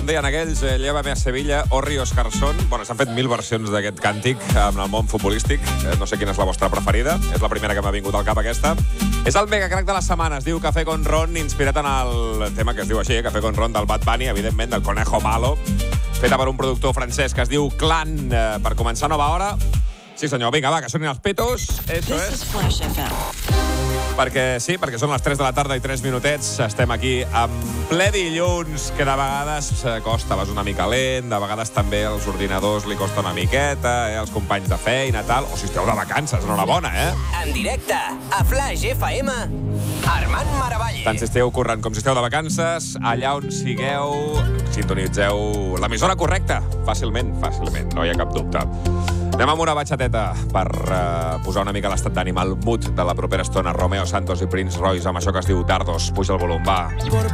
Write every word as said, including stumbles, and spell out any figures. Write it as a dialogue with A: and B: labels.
A: com deien aquells, eh, Llévame a Sevilla o Ríos Carson. Bueno, s'han fet mil versions d'aquest càntic en el món futbolístic. Eh, no sé quina és la vostra preferida. És la primera que m'ha vingut al cap, aquesta. És el megacrac de la setmana. Es diu Café con Ron, inspirat en el tema que es diu així, Café con Ron, del Bad Bunny, evidentment, del Conejo Malo, feta per un productor francès que es diu Clan. Eh, per començar nova hora... Sí, senyor, vinga, va, que sonin els petos. Eso es.
B: Flash F M.
A: Perquè sí, perquè són les tres de la tarda i tres minutets. Estem aquí en ple dilluns, que de vegades costa, vas una mica lent, de vegades també als ordinadors li costa una miqueta, eh, els companys de feina, tal. O si esteu de vacances, enhorabona, eh?
C: En directe, a Flash F M, Armand Maravall.
A: Tant si esteu corrent com si esteu de vacances, allà on sigueu, sintonitzeu l'emissora correcta. Fàcilment, fàcilment, no hi ha cap dubte. Anem amb una batxateta per uh, posar una mica l'estat d'ànim al mood de la propera estona. Romeo Santos i Prince Royce amb això que es diu Dardos. Puja el volum, va.
D: Por